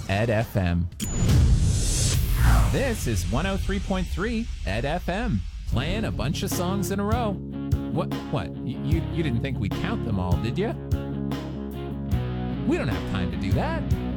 Ed FM. This is 103.3 Ed FM, playing a bunch of songs in a row. What? You didn't think we'd count them all, did you? We don't have time to do that.